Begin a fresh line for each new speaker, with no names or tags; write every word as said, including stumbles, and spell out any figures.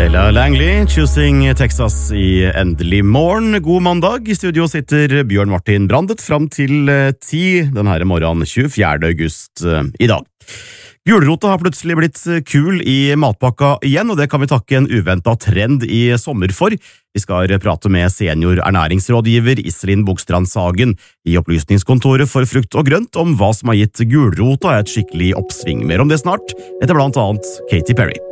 Sheila Langley, Choosing Texas i Endelig morgen. God mandag. I studio sitter Bjørn Martin Brandet fram til ti denne morgenen tjuefjerde august i dag. Gulrota har plutselig blitt kul i matpakka igjen, og det kan vi takke en uventet trend i sommer for. Vi skal prate med senior ernæringsrådgiver Iselin Bogstrand Sagen i Opplysningskontoret for frukt og grønt om hva som har gitt gulrota et skikkelig oppsving. Mer om det snart, etter blant annet Katy Perry.